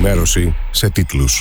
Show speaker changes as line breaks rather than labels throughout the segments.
ενημέρωση σε τίτλους.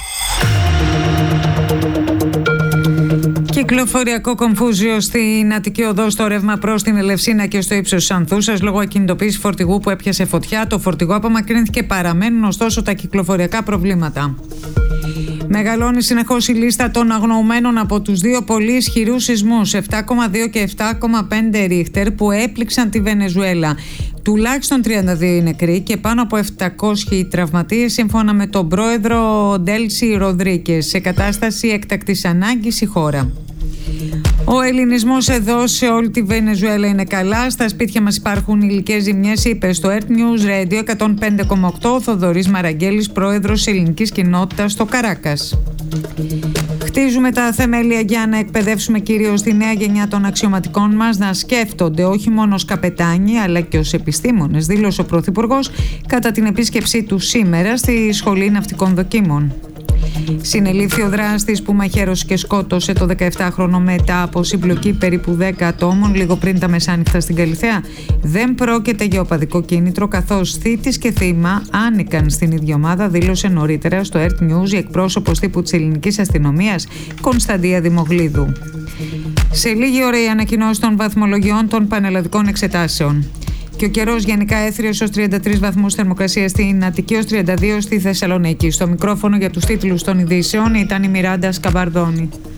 Κυκλοφοριακό κομφούζιο στην Αττική Οδό στο ρεύμα προς την Ελευσίνα και στο ύψος της Ανθούσας λόγω ακινητοποίησης φορτηγού που έπιασε φωτιά. Το φορτηγό απομακρύνθηκε, παραμένουν ωστόσο τα κυκλοφοριακά προβλήματα. Μεγαλώνει συνεχώς η λίστα των αγνοωμένων από τους δύο πολύ ισχυρούς σεισμούς 7,2 και 7,5 Ρίχτερ που έπληξαν τη Βενεζουέλα. Τουλάχιστον 32 νεκροί και πάνω από 700 τραυματίες σύμφωνα με τον πρόεδρο Ντέλσι Ροδρίκες. Σε κατάσταση έκτακτης ανάγκης η χώρα. Ο ελληνισμός εδώ σε όλη τη Βενεζουέλα είναι καλά. Στα σπίτια μας υπάρχουν υλικές ζημιές, είπε στο Earth News Radio 105,8 ο Θοδωρής Μαραγγέλης, πρόεδρος ελληνικής κοινότητας στο Καράκας. Χτίζουμε τα θεμέλια για να εκπαιδεύσουμε κυρίως τη νέα γενιά των αξιωματικών μας να σκέφτονται όχι μόνο ως καπετάνιοι αλλά και ως επιστήμονες, δήλωσε ο Πρωθυπουργός κατά την επίσκεψή του σήμερα στη Σχολή Ναυτικών Δοκίμων. Συνελήφθη ο δράστης που μαχαίρωσε και σκότωσε το 17χρονο μετά από συμπλοκή περίπου 10 ατόμων λίγο πριν τα μεσάνυχτα στην Καλιθέα. Δεν πρόκειται για οπαδικό κίνητρο, καθώς θύτης και θύμα άνοικαν στην ίδια ομάδα, δήλωσε νωρίτερα στο Earth News η εκπρόσωπος τύπου της ελληνικής αστυνομίας Κωνσταντία Δημογλίδου. Σε λίγη ώρα η ανακοινώση των βαθμολογιών των πανελλαδικών εξετάσεων. Και ο καιρός γενικά έθριος ως 33 βαθμούς θερμοκρασία στην Αττική, ως 32 στη Θεσσαλονίκη. Στο μικρόφωνο για τους τίτλους των ειδήσεων ήταν η Μιράντα Σκαμπαρδόνη.